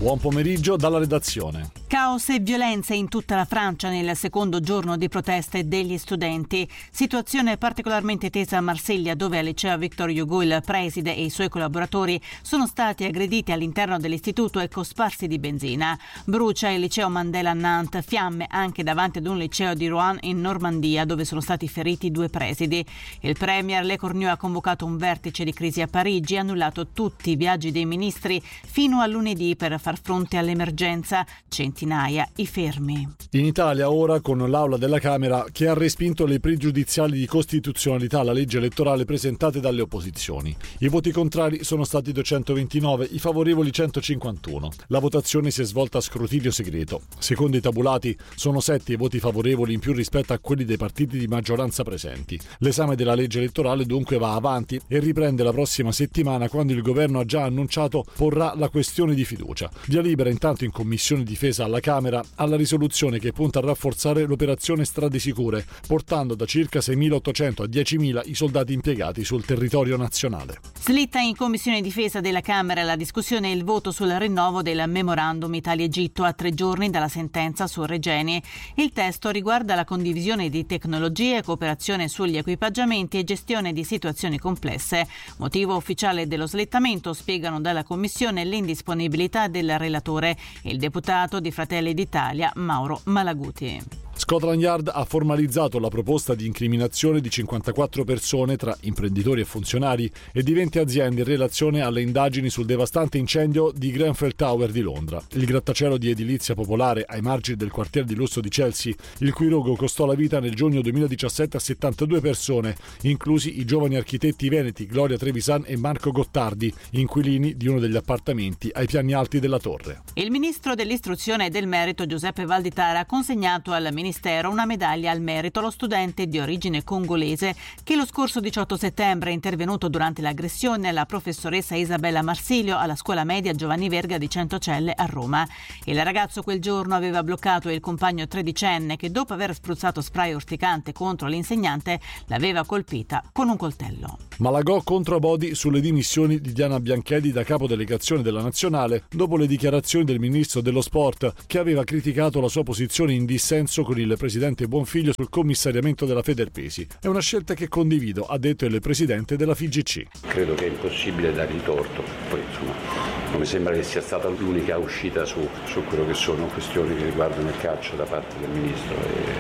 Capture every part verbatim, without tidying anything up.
Buon pomeriggio dalla redazione. Caos e violenze in tutta la Francia nel secondo giorno di proteste degli studenti. Situazione particolarmente tesa a Marsiglia, dove al liceo Victor Hugo il preside e i suoi collaboratori sono stati aggrediti all'interno dell'istituto e cosparsi di benzina. Brucia il liceo Mandela a Nantes, fiamme anche davanti ad un liceo di Rouen in Normandia, dove sono stati feriti due presidi. Il premier Le Cornu ha convocato un vertice di crisi a Parigi e ha annullato tutti i viaggi dei ministri fino a lunedì per far fronte all'emergenza. Centinaia i fermi. In Italia ora con l'Aula della Camera che ha respinto le pregiudiziali di costituzionalità alla legge elettorale presentate dalle opposizioni. I voti contrari sono stati duecentoventinove, i favorevoli centocinquantuno. La votazione si è svolta a scrutinio segreto. Secondo i tabulati sono sette i voti favorevoli in più rispetto a quelli dei partiti di maggioranza presenti. L'esame della legge elettorale dunque va avanti e riprende la prossima settimana, quando il governo ha già annunciato porrà la questione di fiducia. Via libera intanto in Commissione Difesa alla Camera alla risoluzione che punta a rafforzare l'operazione Strade Sicure, portando da circa seimilaottocento a diecimila i soldati impiegati sul territorio nazionale. Slitta in Commissione Difesa della Camera la discussione e il voto sul rinnovo del memorandum Italia-Egitto a tre giorni dalla sentenza su Regeni. Il testo riguarda la condivisione di tecnologie, cooperazione sugli equipaggiamenti e gestione di situazioni complesse. Motivo ufficiale dello slittamento, spiegano dalla Commissione, l'indisponibilità del relatore, il deputato di Fratelli d'Italia Mauro Malaguti. Scotland Yard ha formalizzato la proposta di incriminazione di cinquantaquattro persone tra imprenditori e funzionari e di venti aziende in relazione alle indagini sul devastante incendio di Grenfell Tower di Londra, il grattacielo di edilizia popolare ai margini del quartier di lusso di Chelsea, il cui rogo costò la vita nel giugno duemiladiciassette a settantadue persone, inclusi i giovani architetti veneti Gloria Trevisan e Marco Gottardi, inquilini di uno degli appartamenti ai piani alti della torre. Il ministro dell'istruzione e del merito Giuseppe Valditara ha consegnato al ministero una medaglia al merito allo studente di origine congolese che lo scorso diciotto settembre è intervenuto durante l'aggressione alla professoressa Isabella Marsilio alla scuola media Giovanni Verga di Centocelle a Roma. Il ragazzo quel giorno aveva bloccato il compagno tredicenne che, dopo aver spruzzato spray urticante contro l'insegnante, l'aveva colpita con un coltello. Malagò contro Abodi sulle dimissioni di Diana Bianchedi da capodelegazione della Nazionale dopo le dichiarazioni del ministro dello sport, che aveva criticato la sua posizione in dissenso con il presidente Bonfiglio sul commissariamento della Federpesi. È una scelta che condivido, ha detto il presidente della F I G C. Credo che è impossibile dargli torto, poi insomma non mi sembra che sia stata l'unica uscita su, su quello che sono questioni che riguardano il calcio da parte del ministro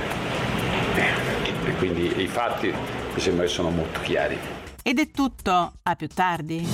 e, e quindi i fatti mi sembra che sono molto chiari. Ed è tutto, a più tardi.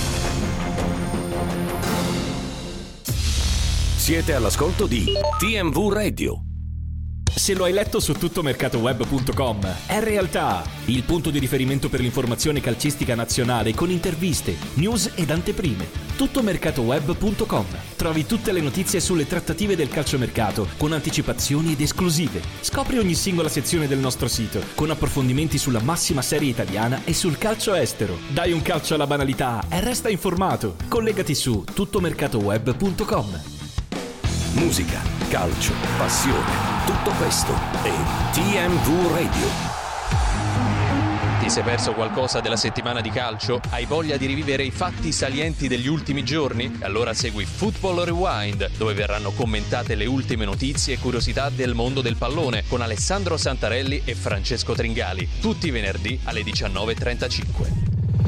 Siete all'ascolto di T M V Radio. Se lo hai letto su tuttomercatoweb punto com, è realtà, il punto di riferimento per l'informazione calcistica nazionale con interviste, news ed anteprime. tuttomercatoweb punto com. Trovi tutte le notizie sulle trattative del calciomercato con anticipazioni ed esclusive. Scopri ogni singola sezione del nostro sito con approfondimenti sulla massima serie italiana e sul calcio estero. Dai un calcio alla banalità e resta informato. Collegati su tuttomercatoweb punto com. Musica, calcio, passione, tutto questo è T M V Radio. Ti sei perso qualcosa della settimana di calcio? Hai voglia di rivivere i fatti salienti degli ultimi giorni? Allora segui Football Rewind, dove verranno commentate le ultime notizie e curiosità del mondo del pallone con Alessandro Santarelli e Francesco Tringali, tutti i venerdì alle diciannove e trentacinque.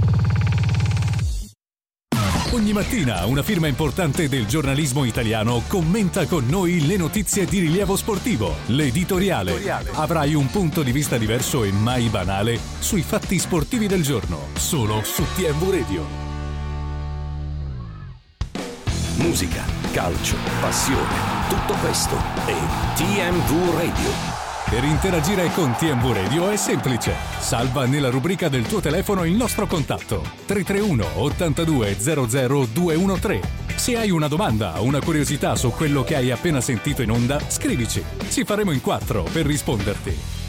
Ogni mattina una firma importante del giornalismo italiano commenta con noi le notizie di rilievo sportivo. L'editoriale. Avrai un punto di vista diverso e mai banale sui fatti sportivi del giorno, solo su T M V Radio. Musica, calcio, passione, tutto questo è T M V Radio. Per interagire con T M V Radio è semplice. Salva nella rubrica del tuo telefono il nostro contatto tre tre uno ottantadue zero zero due uno tre. Se hai una domanda o una curiosità su quello che hai appena sentito in onda, scrivici. Ci faremo in quattro per risponderti.